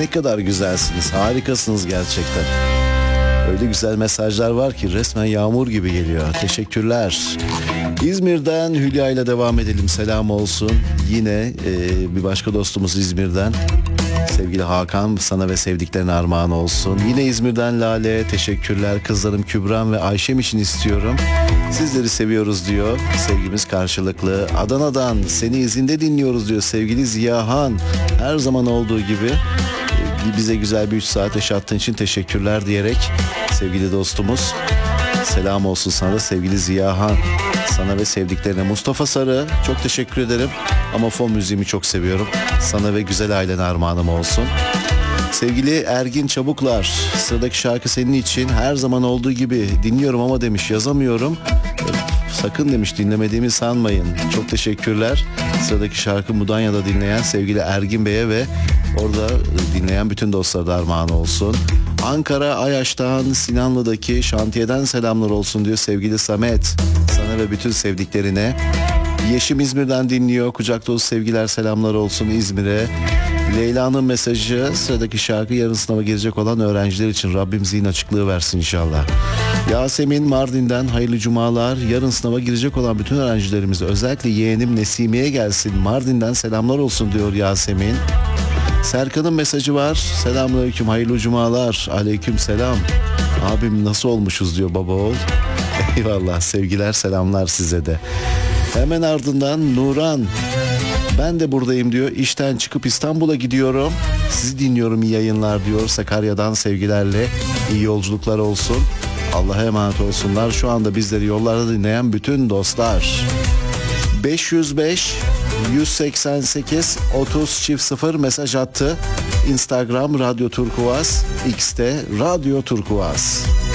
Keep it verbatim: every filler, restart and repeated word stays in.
Ne kadar güzelsiniz, harikasınız gerçekten. Öyle güzel mesajlar var ki resmen yağmur gibi geliyor. Teşekkürler. İzmir'den Hülya ile devam edelim. Selam olsun. Yine e, bir başka dostumuz İzmir'den. Sevgili Hakan, sana ve sevdiklerine armağan olsun. Yine İzmir'den Lale, teşekkürler. Kızlarım Kübram ve Ayşem için istiyorum. Sizleri seviyoruz diyor. Sevgimiz karşılıklı. Adana'dan seni izinde dinliyoruz diyor sevgili Ziyahan. Her zaman olduğu gibi bize güzel bir üç saat yaşattığın için teşekkürler diyerek sevgili dostumuz. Selam olsun sana da sevgili Ziyahan. Sana ve sevdiklerine. Mustafa Sarı, çok teşekkür ederim. Ama fon müziğimi çok seviyorum. Sana ve güzel ailene armağanım olsun. Sevgili Ergin Çabuklar, sıradaki şarkı senin için. Her zaman olduğu gibi dinliyorum ama demiş yazamıyorum. Sakın demiş dinlemediğimi sanmayın. Çok teşekkürler. Sıradaki şarkı Mudanya'da dinleyen sevgili Ergin Bey'e ve orada dinleyen bütün dostlara da armağan olsun. Ankara Ayaş'tan Sinanlı'daki şantiyeden selamlar olsun diyor sevgili Samet. Sana ve bütün sevdiklerine. Yeşim İzmir'den dinliyor. Kucak dolusu sevgiler, selamlar olsun İzmir'e. Leyla'nın mesajı, sıradaki şarkı yarın sınava girecek olan öğrenciler için. Rabbim zihin açıklığı versin inşallah. Yasemin Mardin'den hayırlı cumalar. Yarın sınava girecek olan bütün öğrencilerimize, özellikle yeğenim Nesimi'ye gelsin. Mardin'den selamlar olsun diyor Yasemin. Serkan'ın mesajı var. Selamünaleyküm, hayırlı cumalar. Aleyküm selam. Abim nasıl olmuşuz diyor baba oğul. Eyvallah, sevgiler selamlar size de. Hemen ardından Nuran, ben de buradayım diyor. İşten çıkıp İstanbul'a gidiyorum. Sizi dinliyorum, iyi yayınlar diyor. Sakarya'dan sevgilerle iyi yolculuklar olsun. Allah'a emanet olsunlar. Şu anda bizleri yollarda dinleyen bütün dostlar. beş yüz beş yüz seksen sekiz otuz çift sıfır mesaj attı. Instagram Radyo Turkuaz, X'te Radyo Turkuaz.